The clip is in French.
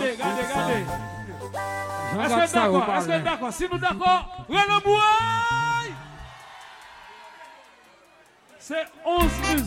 Regardez. Est-ce que d'accord? Si nous d'accord, Renan Bouaille! C'est 11 musiques.